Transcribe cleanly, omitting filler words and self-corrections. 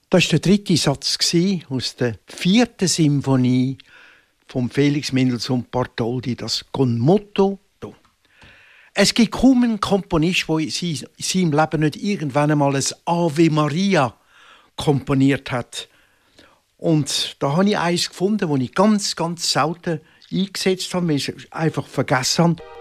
Das war der dritte Satz aus der 4. Symphonie von Felix Mendelssohn Bartholdy, das Con Moto Do. Es gibt kaum einen Komponist, der in seinem Leben nicht irgendwann einmal ein Ave Maria komponiert hat. Und da habe ich eins gefunden, das ich ganz, ganz selten eingesetzt habe, weil ich es einfach vergessen habe.